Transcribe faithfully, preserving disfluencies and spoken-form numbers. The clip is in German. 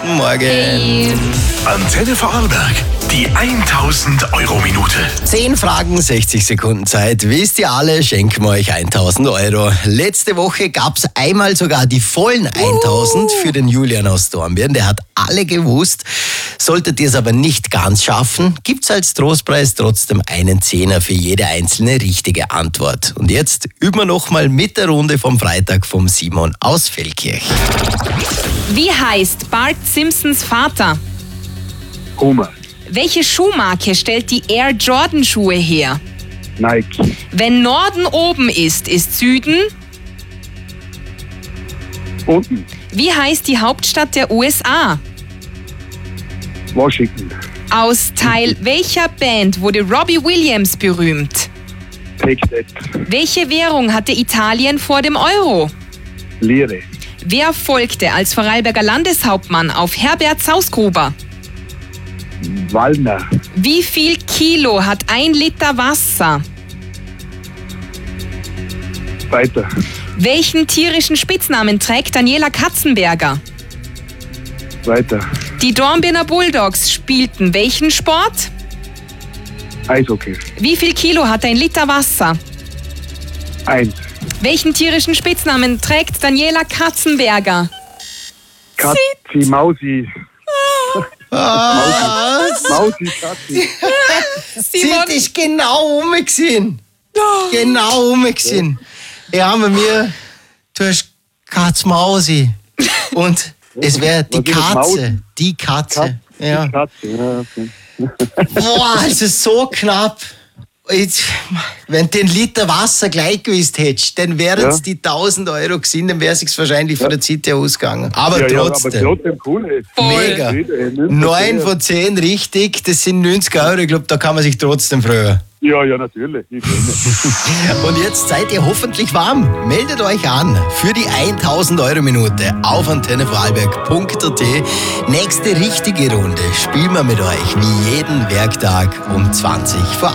Guten Morgen. Hey. Antenne Vorarlberg, die tausend Euro Minute. Zehn Fragen, sechzig Sekunden Zeit. Wisst ihr alle, schenken wir euch tausend Euro. Letzte Woche gab es einmal sogar die vollen tausend für den Julian aus Dornbirn. Der hat alle gewusst. Solltet ihr es aber nicht ganz schaffen, gibt's als Trostpreis trotzdem einen Zehner für jede einzelne richtige Antwort. Und jetzt üben wir nochmal mit der Runde vom Freitag vom Simon aus Feldkirch. Wie heißt Bart Simpsons Vater? Homer. Welche Schuhmarke stellt die Air Jordan Schuhe her? Nike. Wenn Norden oben ist, ist Süden? Unten. Wie heißt die Hauptstadt der U S A? Washington. Aus Teil welcher Band wurde Robbie Williams berühmt? Take That. Welche Währung hatte Italien vor dem Euro? Lire. Wer folgte als Vorarlberger Landeshauptmann auf Herbert Sausgruber? Wallner. Wie viel Kilo hat ein Liter Wasser? Weiter. Welchen tierischen Spitznamen trägt Daniela Katzenberger? Weiter. Die Dornbirner Bulldogs spielten welchen Sport? Eishockey. Wie viel Kilo hat ein Liter Wasser? Eins. Welchen tierischen Spitznamen trägt Daniela Katzenberger? Katzi, Mausi. Was? Mausi, Katzi. Simon. Sie ist genau umgesehen. Genau umgesehen. Ja, bei mir, du hast Katz-Mausi. Und es wäre die Was ist das, Katze. Mausi? Die Katze. Ja. Katze, ja, okay. Boah, es ist so knapp. Jetzt, wenn du den Liter Wasser gleich gewusst hättest, dann wären es Ja. die tausend Euro gewesen, dann wäre es sich wahrscheinlich von der Zeit her ausgegangen. Aber Ja, ja, aber trotzdem. trotzdem cool. ey. Mega. Neun von zehn richtig, das sind neunzig Euro. Ich glaube, da kann man sich trotzdem freuen. Ja, ja, natürlich. Ich kenne. Und jetzt seid ihr hoffentlich warm. Meldet euch an für die tausend Euro Minute auf antenne vorarlberg punkt a t. Nächste richtige Runde spielen wir mit euch wie jeden Werktag um zwanzig vor